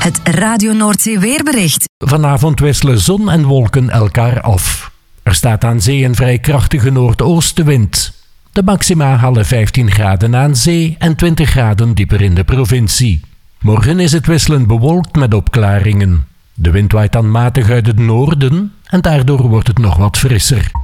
Het Radio Noordzee weerbericht. Vanavond wisselen zon en wolken elkaar af. Er staat aan zee een vrij krachtige noordoostenwind. De maxima halen 15 graden aan zee en 20 graden dieper in de provincie. Morgen is het wisselend bewolkt met opklaringen. De wind waait dan matig uit het noorden en daardoor wordt het nog wat frisser.